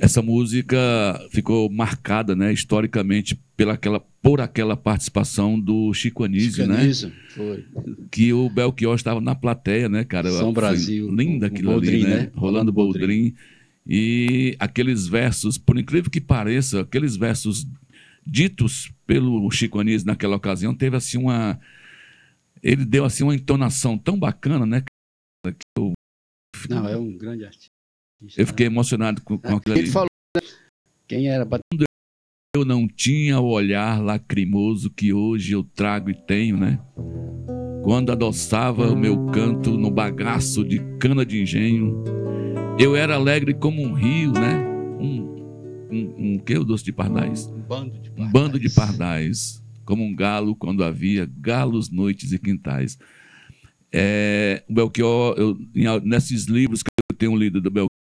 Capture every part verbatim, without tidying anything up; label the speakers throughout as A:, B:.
A: essa música ficou marcada, né, historicamente pela aquela, por aquela participação do Chico Anísio,
B: Chico
A: né?
B: Anísio, foi.
A: Que o Belchior estava na plateia, né, cara?
B: São Brasil.
A: Linda aquilo ali, né?
B: né?
A: Rolando Boldrin. E aqueles versos, por incrível que pareça, aqueles versos ditos pelo Chico Anísio naquela ocasião, teve assim uma... Ele deu assim uma entonação tão bacana, né? Que eu...
B: Não, é um grande artista.
A: Eu fiquei emocionado com, com aquilo
B: Ele
A: ali.
B: falou, né? Quem era...
A: Eu não tinha o olhar lacrimoso que hoje eu trago e tenho, né? Quando adoçava o meu canto no bagaço de cana de engenho, eu era alegre como um rio, né? Um, um, um que? O doce de pardais?
B: Um bando de pardais.
A: Um bando de pardais, como um galo quando havia galos, noites e quintais. É, o Belchior, eu, nesses livros que eu tenho lido do Belchior,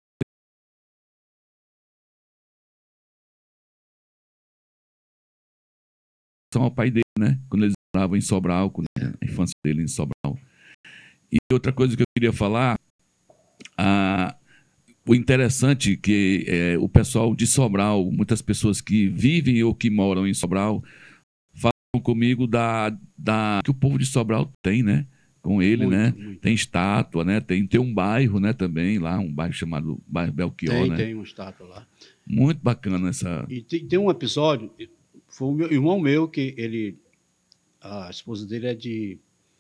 A: são ao pai dele, né? Quando eles moravam em Sobral, quando a infância dele em Sobral. E outra coisa que eu queria falar, a, o interessante que é, o pessoal de Sobral, muitas pessoas que vivem ou que moram em Sobral, falam comigo da, da que o povo de Sobral tem, né? Com ele,
B: Muito,
A: né?
B: muito.
A: Tem estátua, né? Tem, tem um bairro, né? Também lá, um bairro chamado bairro Belchior,
B: tem,
A: né?
B: Tem uma estátua lá.
A: Muito bacana essa...
B: E tem, tem um episódio, foi o meu, irmão meu que ele... A esposa dele é de...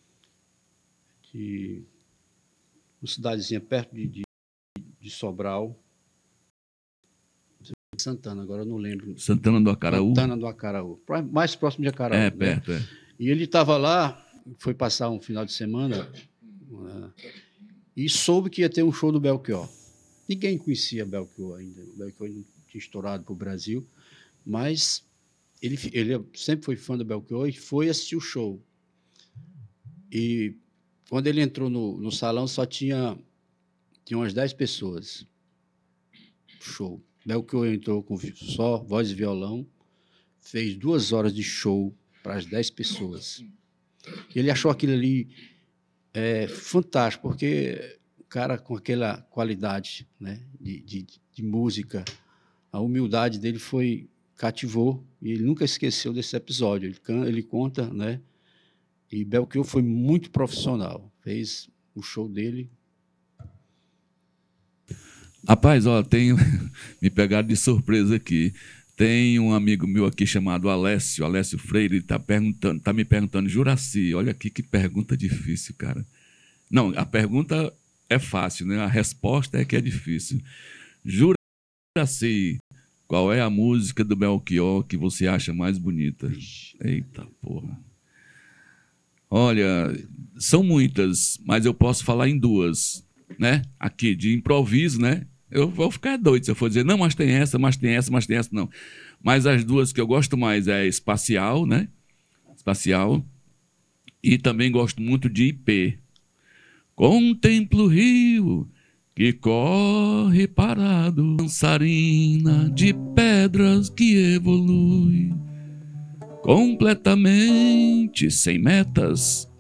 B: de uma cidadezinha perto de, de, de Sobral. Santana, agora eu não lembro.
A: Santana do Acaraú?
B: Santana do Acaraú. Mais próximo de Acaraú.
A: É,
B: né?
A: perto, é.
B: E ele estava lá, foi passar um final de semana, uh, e soube que ia ter um show do Belchior. Ninguém conhecia Belchior ainda. O Belchior não tinha estourado para o Brasil, mas ele, ele sempre foi fã do Belchior e foi assistir o show. E quando ele entrou no, no salão, só tinha, tinha umas dez pessoas. Show. Belchior entrou com só voz e violão, fez duas horas de show para as dez pessoas. E ele achou aquilo ali é, fantástico, porque o cara com aquela qualidade, né, de, de, de música, a humildade dele foi cativou, e ele nunca esqueceu desse episódio. Ele, can, ele conta, né, e Belchior foi muito profissional, fez o show dele.
A: Rapaz, ó, tem... me pegaram de surpresa aqui. Tem um amigo meu aqui chamado Alessio, Alessio Freire, ele está perguntando, tá me perguntando, Juraci, olha aqui que pergunta difícil, cara. Não, a pergunta é fácil, né? A resposta é que é difícil. Juraci, qual é a música do Belchior que você acha mais bonita? Eita, porra. Olha, são muitas, mas eu posso falar em duas, né? Aqui, de improviso, né? Eu vou ficar doido se eu for dizer, não, mas tem essa, mas tem essa, mas tem essa, não. Mas as duas que eu gosto mais é Espacial, né? Espacial. E também gosto muito de I P. Contemplo o rio que corre parado, dançarina de pedras que evolui, completamente sem metas,